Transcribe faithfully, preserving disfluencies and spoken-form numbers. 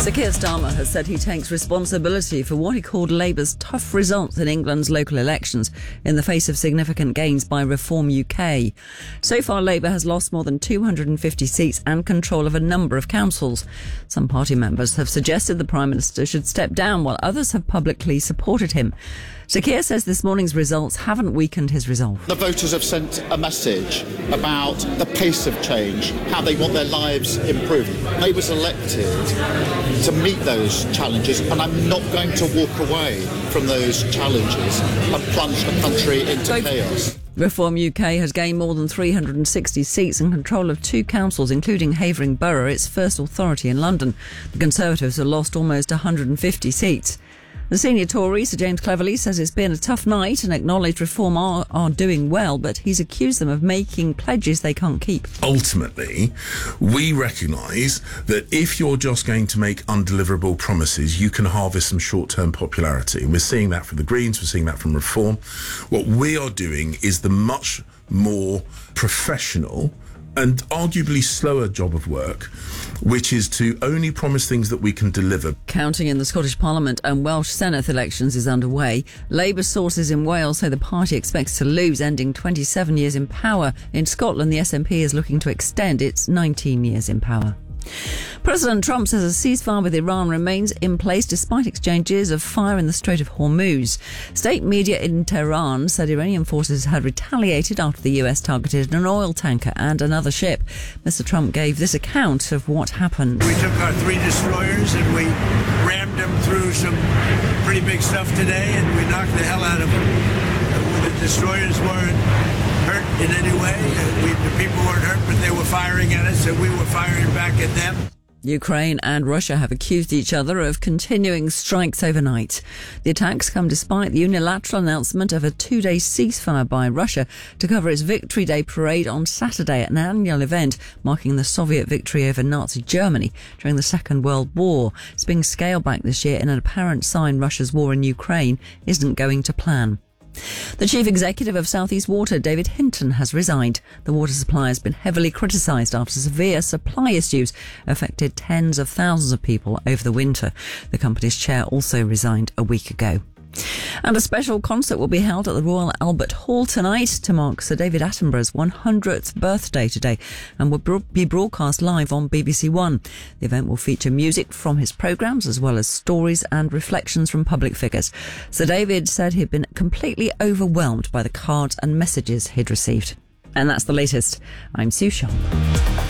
Sir Keir Starmer has said he takes responsibility for what he called Labour's tough results in England's local elections in the face of significant gains by Reform U K. So far, Labour has lost more than two hundred fifty seats and control of a number of councils. Some party members have suggested the Prime Minister should step down, while others have publicly supported him. Sir Keir says this morning's results haven't weakened his resolve. The voters have sent a message about the pace of change, how they want their lives improved. Labour's elected to meet those challenges, and I'm not going to walk away from those challenges and plunge the country into chaos. Reform U K has gained more than three hundred sixty seats and control of two councils, including Havering Borough, its first authority in London. The Conservatives have lost almost one hundred fifty seats. The senior Tory, Sir James Cleverly, says it's been a tough night and acknowledged Reform are, are doing well, but he's accused them of making pledges they can't keep. Ultimately, we recognise that if you're just going to make undeliverable promises, you can harvest some short-term popularity. And we're seeing that from the Greens, we're seeing that from Reform. What we are doing is the much more professional and arguably slower job of work, which is to only promise things that we can deliver. Counting in the Scottish Parliament and Welsh Senedd elections is underway. Labour sources in Wales say the party expects to lose, ending twenty-seven years in power. In Scotland, the S N P is looking to extend its nineteen years in power. President Trump says a ceasefire with Iran remains in place despite exchanges of fire in the Strait of Hormuz. State media in Tehran said Iranian forces had retaliated after the U S targeted an oil tanker and another ship. Mister Trump gave this account of what happened. We took our three destroyers and we rammed them through some pretty big stuff today, and we knocked the hell out of them. The destroyers weren't hurt in any way. We, the people weren't hurt, but they were firing at us and we were firing back at them. Ukraine and Russia have accused each other of continuing strikes overnight. The attacks come despite the unilateral announcement of a two-day ceasefire by Russia to cover its Victory Day parade on Saturday, an annual event marking the Soviet victory over Nazi Germany during the Second World War. It's being scaled back this year in an apparent sign Russia's war in Ukraine isn't going to plan. The chief executive of South East Water, David Hinton, has resigned. The water supply has been heavily criticised after severe supply issues affected tens of thousands of people over the winter. The company's chair also resigned a week ago. And a special concert will be held at the Royal Albert Hall tonight to mark Sir David Attenborough's one hundredth birthday today and will be broadcast live on B B C One. The event will feature music from his programmes as well as stories and reflections from public figures. Sir David said he'd been completely overwhelmed by the cards and messages he'd received. And that's the latest. I'm Sue Sharp.